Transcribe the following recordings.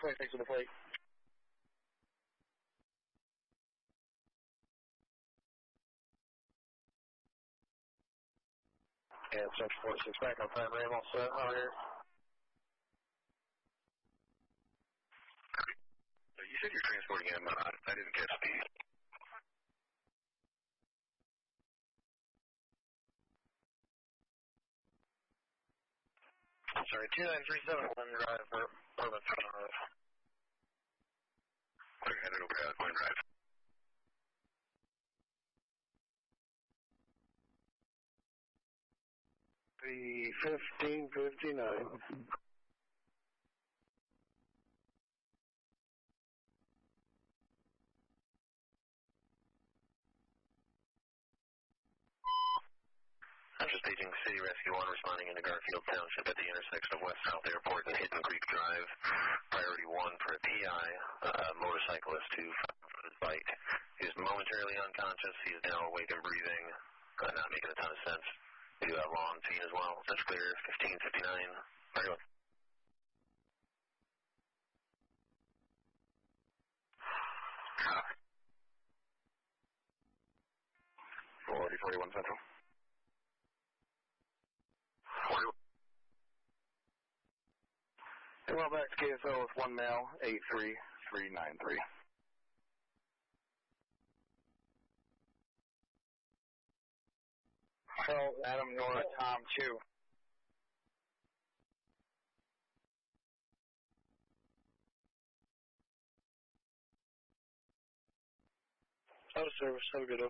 26 with the plate. Yeah, Central 46 back on time, Ram, all set, out here. You said you're transporting him, I didn't catch the... Sorry, 2937 Glen Drive, Urban Drive. We're headed over to Glen Drive. The 1559. I'm just paging City Rescue 1, responding into Garfield Township at the intersection of West South Airport and Hidden Creek Drive. Priority 1 for a PI, motorcyclist who on his bike. He is momentarily unconscious. He is now awake and breathing. Not making a ton of sense. We do have law on scene as well. That's clear. 1559. Very good. 4041 Central. Come on back to KSL with 1 male, 83393. Phil, Adam, Nora, Tom, 2. Out of service, have a good one.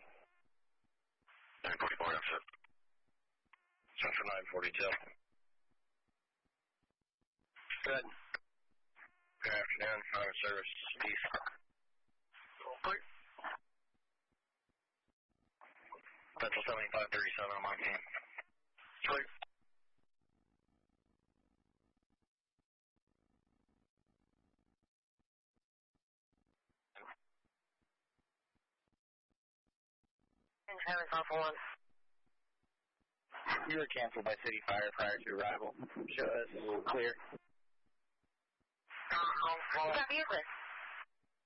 944 after. Central 942. Good. Good afternoon, out of service, East. Quick. Central 7537 on my team. Sweet. Highway Alpha 1. You were canceled by City Fire prior to arrival. Show us clear. Copy, Euclid.